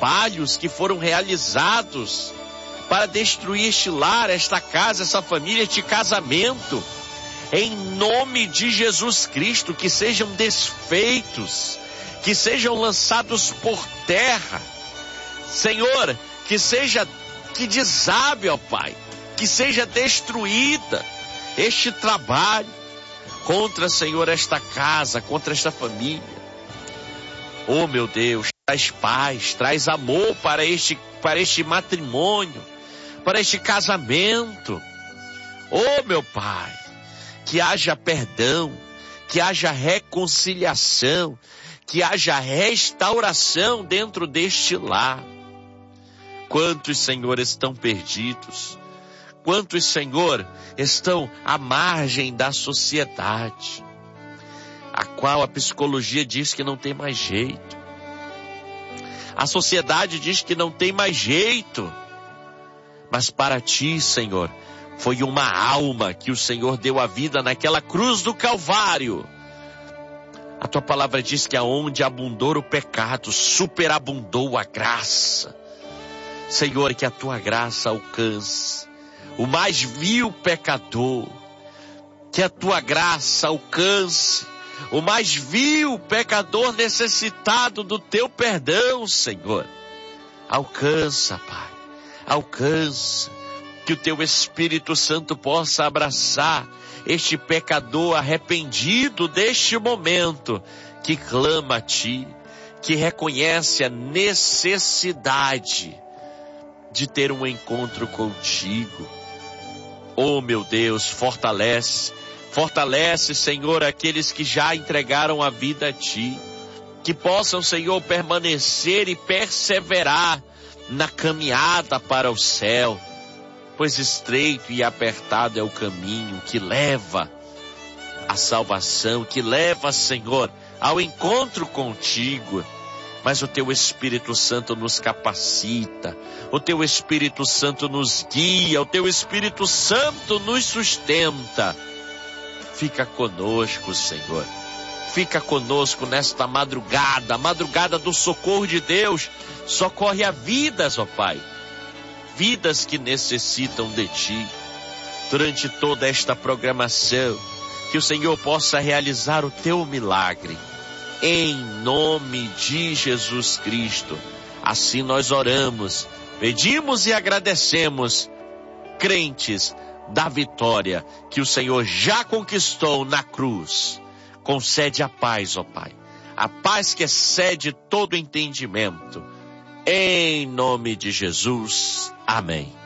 trabalhos que foram realizados para destruir este lar, esta casa, essa família, este casamento. Em nome de Jesus Cristo, que sejam desfeitos, que sejam lançados por terra. Senhor, que desabe, ó Pai, que seja destruída este trabalho contra, Senhor, esta casa, contra esta família. Oh, meu Deus, traz paz, traz amor para este matrimônio, para este casamento. Oh, meu Pai, que haja perdão, que haja reconciliação, que haja restauração dentro deste lar. Quantos, Senhor, estão perdidos? Quantos, Senhor, estão à margem da sociedade, a qual a psicologia diz que não tem mais jeito. A sociedade diz que não tem mais jeito. Mas para ti, Senhor, foi uma alma que o Senhor deu a vida naquela cruz do Calvário. A tua palavra diz que aonde abundou o pecado, superabundou a graça. Senhor, que a tua graça alcance o mais vil pecador. Que a tua graça alcance o mais vil pecador necessitado do teu perdão, Senhor. Alcança, Pai, alcança. Que o teu Espírito Santo possa abraçar este pecador arrependido deste momento, que clama a ti, que reconhece a necessidade de ter um encontro contigo. Oh, meu Deus, fortalece, Senhor, aqueles que já entregaram a vida a ti, que possam, Senhor, permanecer e perseverar na caminhada para o céu, pois estreito e apertado é o caminho que leva à salvação, que leva, Senhor, ao encontro contigo. Mas o teu Espírito Santo nos capacita, o teu Espírito Santo nos guia, o teu Espírito Santo nos sustenta. Fica conosco, Senhor. Fica conosco nesta madrugada, a madrugada do socorro de Deus. Socorre a vidas, ó Pai. Vidas que necessitam de ti. Durante toda esta programação, que o Senhor possa realizar o teu milagre. Em nome de Jesus Cristo. Assim nós oramos, pedimos e agradecemos, crentes da vitória que o Senhor já conquistou na cruz. Concede a paz, ó Pai, a paz que excede todo entendimento. Em nome de Jesus, amém.